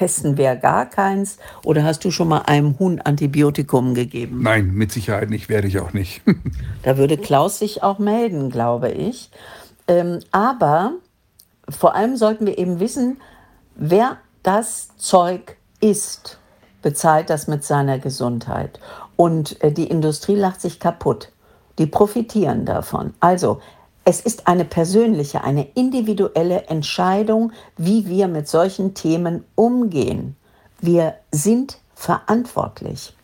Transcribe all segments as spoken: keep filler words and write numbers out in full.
testen wir gar keins? Oder hast du schon mal einem Huhn Antibiotikum gegeben? Nein, mit Sicherheit nicht, werde ich auch nicht. Da würde Klaus sich auch melden, glaube ich. Ähm, aber vor allem sollten wir eben wissen, wer das Zeug isst, bezahlt das mit seiner Gesundheit. Und äh, die Industrie lacht sich kaputt. Die profitieren davon. Also, es ist eine persönliche, eine individuelle Entscheidung, wie wir mit solchen Themen umgehen. Wir sind verantwortlich.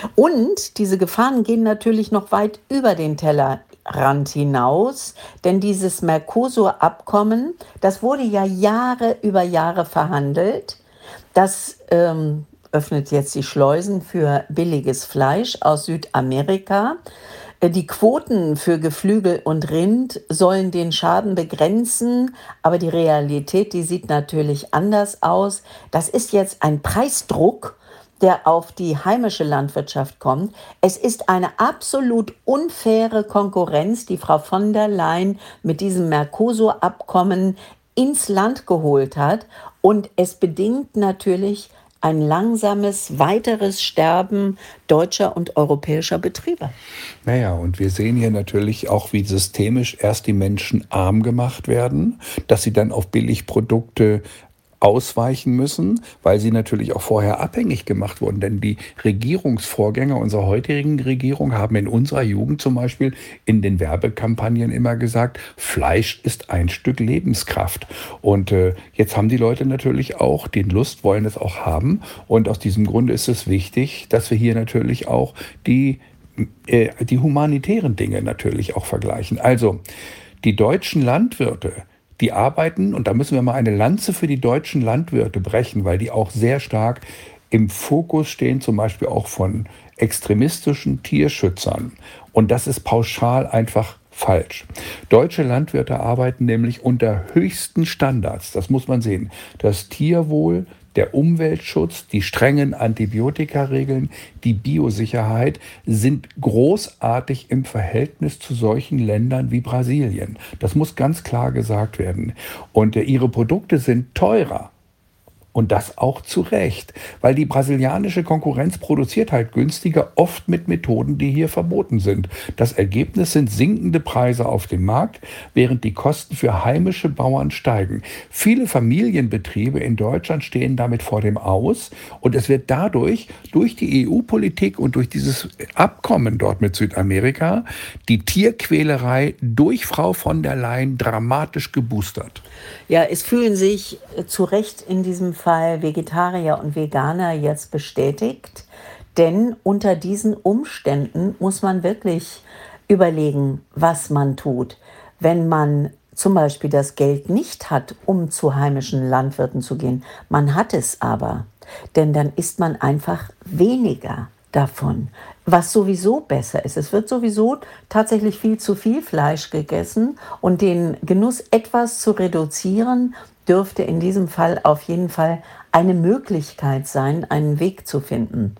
Und diese Gefahren gehen natürlich noch weit über den Tellerrand hinaus, denn dieses Mercosur-Abkommen, das wurde ja Jahre über Jahre verhandelt. Das ähm, öffnet jetzt die Schleusen für billiges Fleisch aus Südamerika. Die Quoten für Geflügel und Rind sollen den Schaden begrenzen, aber die Realität, die sieht natürlich anders aus. Das ist jetzt ein Preisdruck, der auf die heimische Landwirtschaft kommt. Es ist eine absolut unfaire Konkurrenz, die Frau von der Leyen mit diesem Mercosur-Abkommen ins Land geholt hat. Und es bedingt natürlich ein langsames weiteres Sterben deutscher und europäischer Betriebe. Naja, und wir sehen hier natürlich auch, wie systemisch erst die Menschen arm gemacht werden, dass sie dann auf Billigprodukte ausweichen müssen, weil sie natürlich auch vorher abhängig gemacht wurden. Denn die Regierungsvorgänger unserer heutigen Regierung haben in unserer Jugend zum Beispiel in den Werbekampagnen immer gesagt, Fleisch ist ein Stück Lebenskraft. Und äh, jetzt haben die Leute natürlich auch den Lust, wollen es auch haben. Und aus diesem Grunde ist es wichtig, dass wir hier natürlich auch die, äh, die humanitären Dinge natürlich auch vergleichen. Also die deutschen Landwirte, die arbeiten, und da müssen wir mal eine Lanze für die deutschen Landwirte brechen, weil die auch sehr stark im Fokus stehen, zum Beispiel auch von extremistischen Tierschützern. Und das ist pauschal einfach falsch. Deutsche Landwirte arbeiten nämlich unter höchsten Standards. Das muss man sehen. Das Tierwohl, der Umweltschutz, die strengen Antibiotikaregeln, die Biosicherheit sind großartig im Verhältnis zu solchen Ländern wie Brasilien. Das muss ganz klar gesagt werden. Und äh, ihre Produkte sind teurer. Und das auch zu Recht, weil die brasilianische Konkurrenz produziert halt günstiger, oft mit Methoden, die hier verboten sind. Das Ergebnis sind sinkende Preise auf dem Markt, während die Kosten für heimische Bauern steigen. Viele Familienbetriebe in Deutschland stehen damit vor dem Aus und es wird dadurch, durch die E U-Politik und durch dieses Abkommen dort mit Südamerika, die Tierquälerei durch Frau von der Leyen dramatisch geboostert. Ja, es fühlen sich zu Recht in diesem Fall Vegetarier und Veganer jetzt bestätigt, denn unter diesen Umständen muss man wirklich überlegen, was man tut. Wenn man zum Beispiel das Geld nicht hat, um zu heimischen Landwirten zu gehen, man hat es aber, denn dann isst man einfach weniger davon, was sowieso besser ist. Es wird sowieso tatsächlich viel zu viel Fleisch gegessen und den Genuss etwas zu reduzieren, dürfte in diesem Fall auf jeden Fall eine Möglichkeit sein, einen Weg zu finden.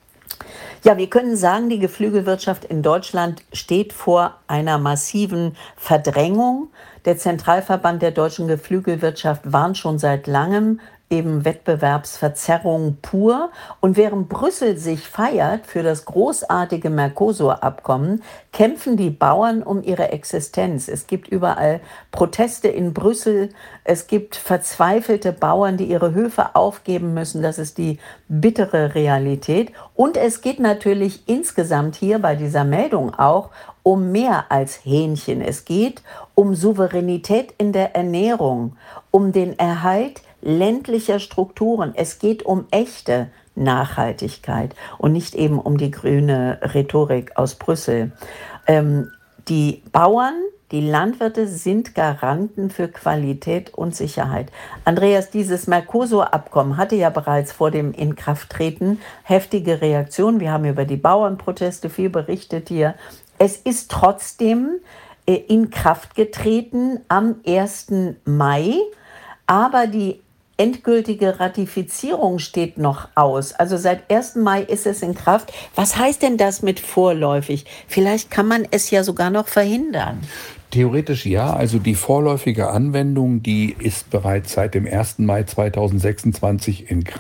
Ja, wir können sagen, die Geflügelwirtschaft in Deutschland steht vor einer massiven Verdrängung. Der Zentralverband der deutschen Geflügelwirtschaft warnt schon seit langem, eben Wettbewerbsverzerrung pur. Und während Brüssel sich feiert für das großartige Mercosur-Abkommen, kämpfen die Bauern um ihre Existenz. Es gibt überall Proteste in Brüssel. Es gibt verzweifelte Bauern, die ihre Höfe aufgeben müssen. Das ist die bittere Realität. Und es geht natürlich insgesamt hier bei dieser Meldung auch um mehr als Hähnchen. Es geht um Souveränität in der Ernährung, um den Erhalt ländlicher Strukturen. Es geht um echte Nachhaltigkeit und nicht eben um die grüne Rhetorik aus Brüssel. Ähm, die Bauern, die Landwirte sind Garanten für Qualität und Sicherheit. Andreas, dieses Mercosur-Abkommen hatte ja bereits vor dem Inkrafttreten heftige Reaktionen. Wir haben über die Bauernproteste viel berichtet hier. Es ist trotzdem äh, in Kraft getreten am ersten Mai, aber die endgültige Ratifizierung steht noch aus. Also seit ersten Mai ist es in Kraft. Was heißt denn das mit vorläufig? Vielleicht kann man es ja sogar noch verhindern. Theoretisch ja, also die vorläufige Anwendung, die ist bereits seit dem ersten Mai zweitausendsechsundzwanzig in Kraft.